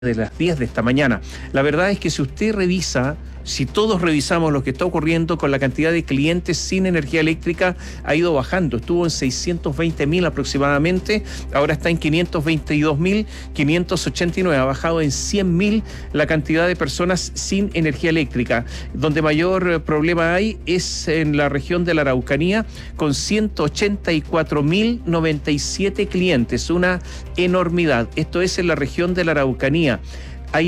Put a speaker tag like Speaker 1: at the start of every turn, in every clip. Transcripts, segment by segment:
Speaker 1: de las 10 de esta mañana. La verdad es que si usted revisa, si todos revisamos lo que está ocurriendo con la cantidad de clientes sin energía eléctrica, ha ido bajando. Estuvo en 620.000 aproximadamente, ahora está en 522.589. Ha bajado en 100.000 la cantidad de personas sin energía eléctrica. Donde mayor problema hay es en la región de la Araucanía, con 184.097 clientes, una enormidad. Esto es en la región de la Araucanía. Hay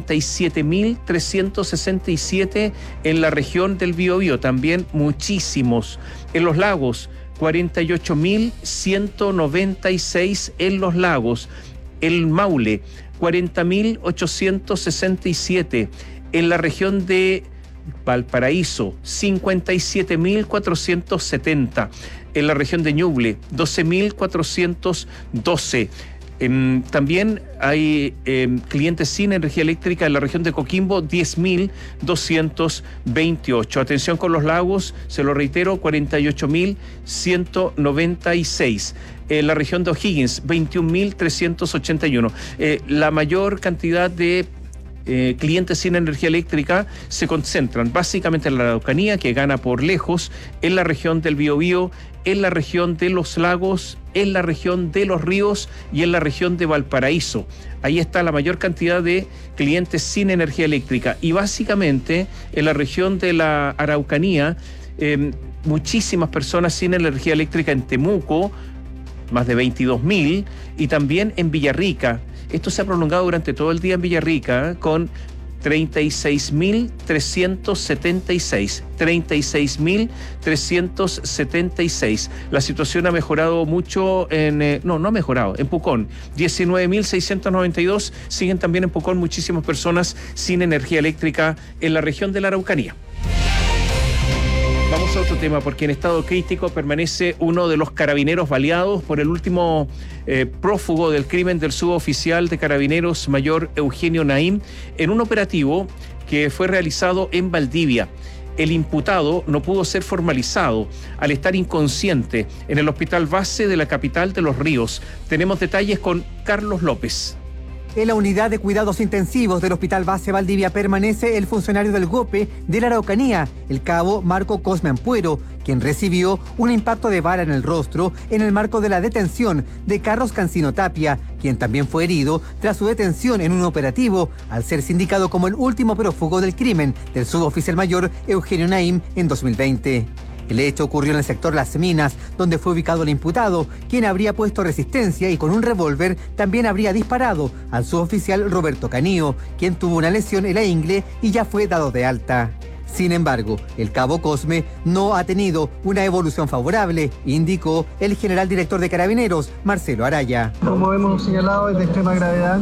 Speaker 1: 97.367 en la región del Biobío, también muchísimos. En los lagos, 48.196 en los lagos. El Maule, 40.867. En la región de Valparaíso, 57.470. En la región de Ñuble, 12.412. También hay clientes sin energía eléctrica en la región de Coquimbo, 10.228. Atención con los lagos, se lo reitero, 48.196. En la región de O'Higgins, 21.381. La mayor cantidad de clientes sin energía eléctrica se concentran básicamente en la Araucanía, que gana por lejos, en la región del Biobío, en la región de los lagos, en la región de los ríos y en la región de Valparaíso. Ahí está la mayor cantidad de clientes sin energía eléctrica. Y básicamente en la región de la Araucanía, muchísimas personas sin energía eléctrica en Temuco, más de 22.000, y también en Villarrica. Esto se ha prolongado durante todo el día en Villarrica, con 36.376. 36.376. La situación ha mejorado mucho no ha mejorado, en Pucón. 19.692. Siguen también en Pucón muchísimas personas sin energía eléctrica en la región de la Araucanía. Vamos a otro tema, porque en estado crítico permanece uno de los carabineros baleados por el último prófugo del crimen del suboficial de Carabineros mayor Eugenio Naim en un operativo que fue realizado en Valdivia. El imputado no pudo ser formalizado al estar inconsciente en el hospital base de la capital de Los Ríos. Tenemos detalles con Carlos López.
Speaker 2: En la unidad de cuidados intensivos del Hospital Base Valdivia permanece el funcionario del GOPE de la Araucanía, el cabo Marco Cosme Ampuero, quien recibió un impacto de bala en el rostro en el marco de la detención de Carlos Cancino Tapia, quien también fue herido tras su detención en un operativo, al ser sindicado como el último prófugo del crimen del suboficial mayor Eugenio Naim en 2020. El hecho ocurrió en el sector Las Minas, donde fue ubicado el imputado, quien habría puesto resistencia y con un revólver también habría disparado al suboficial Roberto Canío, quien tuvo una lesión en la ingle y ya fue dado de alta. Sin embargo, el cabo Cosme no ha tenido una evolución favorable, indicó el general director de Carabineros, Marcelo Araya.
Speaker 3: Como hemos señalado, es de extrema gravedad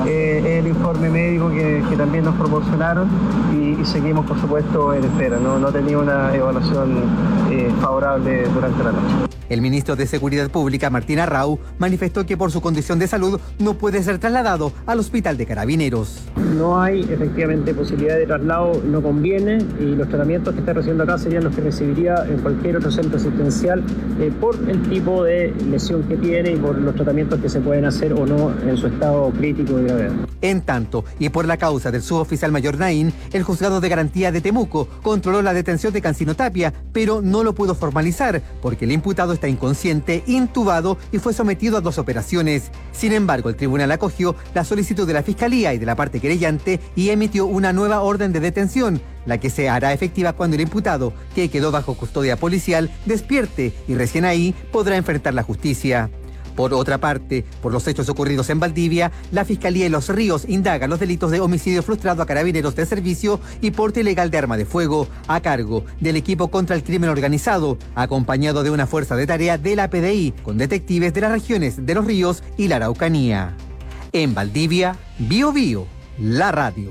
Speaker 3: el informe médico que también nos proporcionaron y seguimos, por supuesto, en espera. No ha tenido una evaluación favorable durante la noche.
Speaker 2: El ministro de Seguridad Pública, Martín Arrau, manifestó que por su condición de salud no puede ser trasladado al hospital de Carabineros.
Speaker 4: No hay efectivamente posibilidad de traslado, no conviene, y los tratamientos que está recibiendo acá serían los que recibiría en cualquier otro centro asistencial por el tipo de lesión que tiene y por los tratamientos que se pueden hacer o no en su estado crítico de gravedad.
Speaker 2: En tanto, y por la causa del suboficial mayor Naim, el juzgado de garantía de Temuco controló la detención de Cancino Tapia, pero no lo pudo formalizar porque el imputado está inconsciente, intubado y fue sometido a 2 operaciones. Sin embargo, el tribunal acogió la solicitud de la Fiscalía y de la parte querellante y emitió una nueva orden de detención, la que se hará efectiva cuando el imputado, que quedó bajo custodia policial, despierte y recién ahí podrá enfrentar la justicia. Por otra parte, por los hechos ocurridos en Valdivia, la Fiscalía de Los Ríos indaga los delitos de homicidio frustrado a carabineros de servicio y porte ilegal de arma de fuego, a cargo del equipo contra el crimen organizado, acompañado de una fuerza de tarea de la PDI, con detectives de las regiones de Los Ríos y la Araucanía. En Valdivia, Biobío, la radio.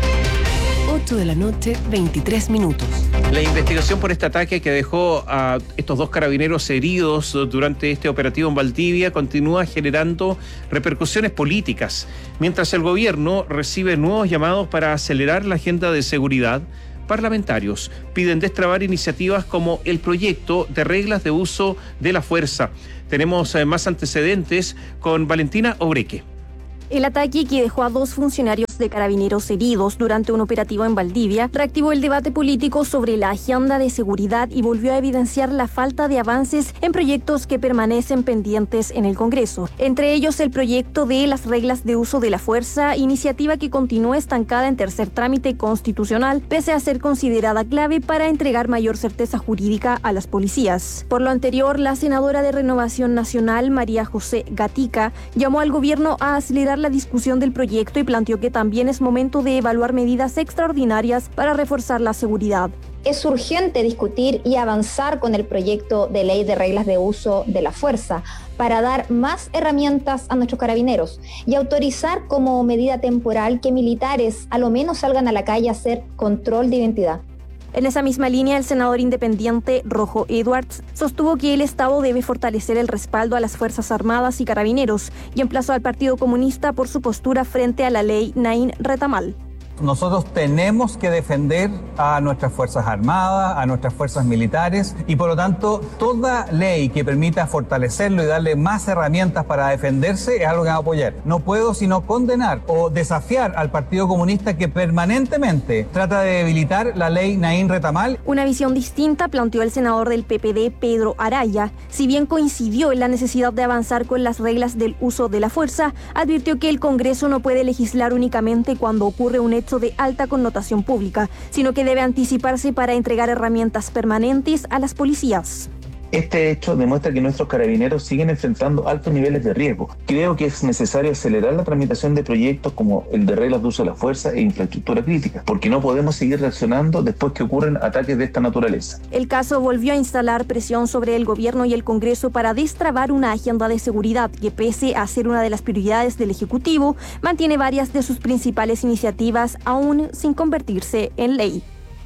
Speaker 5: 8 de la noche, 23 minutos.
Speaker 1: La investigación por este ataque que dejó a estos 2 carabineros heridos durante este operativo en Valdivia continúa generando repercusiones políticas, mientras el gobierno recibe nuevos llamados para acelerar la agenda de seguridad. Parlamentarios piden destrabar iniciativas como el proyecto de reglas de uso de la fuerza. Tenemos más antecedentes con Valentina Obreque.
Speaker 6: El ataque, que dejó a 2 funcionarios de Carabineros heridos durante un operativo en Valdivia, reactivó el debate político sobre la agenda de seguridad y volvió a evidenciar la falta de avances en proyectos que permanecen pendientes en el Congreso. Entre ellos, el proyecto de las reglas de uso de la fuerza, iniciativa que continúa estancada en tercer trámite constitucional, pese a ser considerada clave para entregar mayor certeza jurídica a las policías. Por lo anterior, la senadora de Renovación Nacional, María José Gatica, llamó al gobierno a acelerar la discusión del proyecto y planteó que también es momento de evaluar medidas extraordinarias para reforzar la seguridad.
Speaker 7: Es urgente discutir y avanzar con el proyecto de ley de reglas de uso de la fuerza para dar más herramientas a nuestros carabineros y autorizar como medida temporal que militares a lo menos salgan a la calle a hacer control de identidad.
Speaker 6: En esa misma línea, el senador independiente Rojo Edwards sostuvo que el Estado debe fortalecer el respaldo a las Fuerzas Armadas y Carabineros y emplazó al Partido Comunista por su postura frente a la ley Naín Retamal.
Speaker 8: Nosotros tenemos que defender a nuestras Fuerzas Armadas, a nuestras fuerzas militares y por lo tanto toda ley que permita fortalecerlo y darle más herramientas para defenderse es algo que vamos a apoyar. No puedo sino condenar o desafiar al Partido Comunista que permanentemente trata de debilitar la ley Naín Retamal.
Speaker 6: Una visión distinta planteó el senador del PPD, Pedro Araya. Si bien coincidió en la necesidad de avanzar con las reglas del uso de la fuerza, advirtió que el Congreso no puede legislar únicamente cuando ocurre un hecho de alta connotación pública, sino que debe anticiparse para entregar herramientas permanentes a las policías.
Speaker 9: Este hecho demuestra que nuestros carabineros siguen enfrentando altos niveles de riesgo. Creo que es necesario acelerar la tramitación de proyectos como el de reglas de uso de la fuerza e infraestructura crítica, porque no podemos seguir reaccionando después que ocurren ataques de esta naturaleza.
Speaker 6: El caso volvió a instalar presión sobre el gobierno y el Congreso para destrabar una agenda de seguridad que, pese a ser una de las prioridades del Ejecutivo, mantiene varias de sus principales iniciativas aún sin convertirse en ley.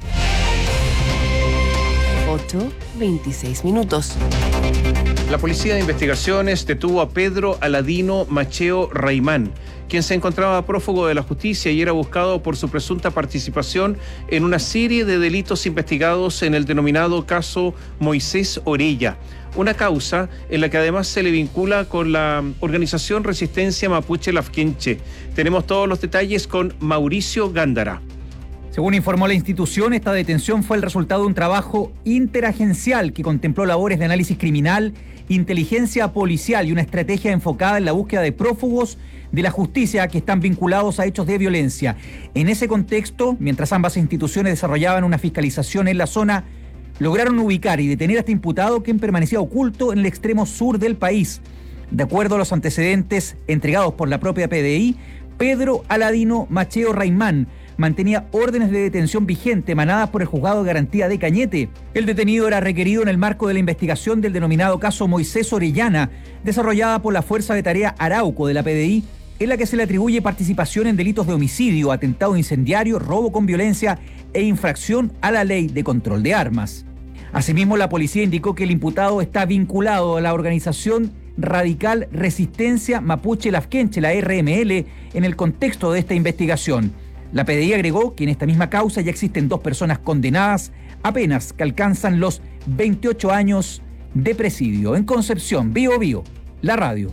Speaker 5: 8:26.
Speaker 1: La Policía de Investigaciones detuvo a Pedro Aladino Macheo Raimán, quien se encontraba prófugo de la justicia y era buscado por su presunta participación en una serie de delitos investigados en el denominado caso Moisés Orella, una causa en la que además se le vincula con la organización Resistencia Mapuche Lafkenche. Tenemos todos los detalles con Mauricio Gándara.
Speaker 10: Según informó la institución, esta detención fue el resultado de un trabajo interagencial que contempló labores de análisis criminal, inteligencia policial y una estrategia enfocada en la búsqueda de prófugos de la justicia que están vinculados a hechos de violencia. En ese contexto, mientras ambas instituciones desarrollaban una fiscalización en la zona, lograron ubicar y detener a este imputado, quien permanecía oculto en el extremo sur del país. De acuerdo a los antecedentes entregados por la propia PDI, Pedro Aladino Macheo Raimán mantenía órdenes de detención vigente emanadas por el Juzgado de Garantía de Cañete. El detenido era requerido en el marco de la investigación del denominado caso Moisés Orellana, desarrollada por la Fuerza de Tarea Arauco de la PDI, en la que se le atribuye participación en delitos de homicidio, atentado incendiario, robo con violencia e infracción a la ley de control de armas. Asimismo, la policía indicó que el imputado está vinculado a la organización radical Resistencia Mapuche Lafkenche, la RML, en el contexto de esta investigación. La PDI agregó que en esta misma causa ya existen 2 personas condenadas a penas que alcanzan los 28 años de presidio. En Concepción, Bío Bío, la radio.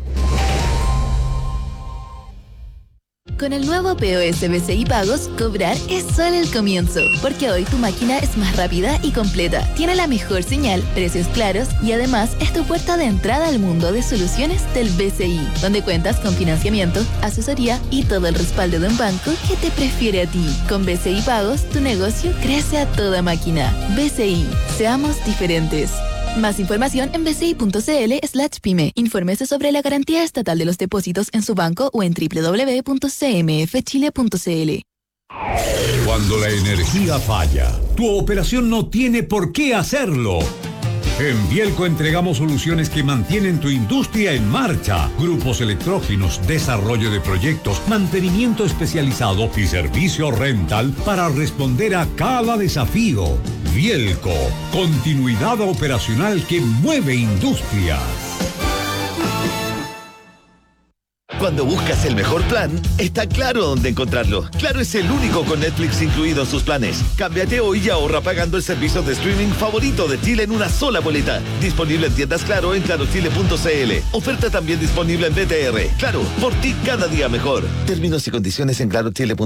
Speaker 11: Con el nuevo POS BCI Pagos, cobrar es solo el comienzo, porque hoy tu máquina es más rápida y completa, tiene la mejor señal, precios claros y además es tu puerta de entrada al mundo de soluciones del BCI, donde cuentas con financiamiento, asesoría y todo el respaldo de un banco que te prefiere a ti. Con BCI Pagos, tu negocio crece a toda máquina. BCI, seamos diferentes. Más información en bci.cl/pyme. Infórmese sobre la garantía estatal de los depósitos en su banco o en www.cmfchile.cl.
Speaker 12: Cuando la energía falla, tu operación no tiene por qué hacerlo. En Bielco entregamos soluciones que mantienen tu industria en marcha. Grupos electrógenos, desarrollo de proyectos, mantenimiento especializado y servicio rental para responder a cada desafío. Bielco, continuidad operacional que mueve industrias.
Speaker 13: Cuando buscas el mejor plan, está Claro dónde encontrarlo. Claro es el único con Netflix incluido en sus planes. Cámbiate hoy y ahorra pagando el servicio de streaming favorito de Chile en una sola boleta. Disponible en tiendas Claro en clarochile.cl. Oferta también disponible en BTR. Claro, por ti cada día mejor. Términos y condiciones en clarochile.cl.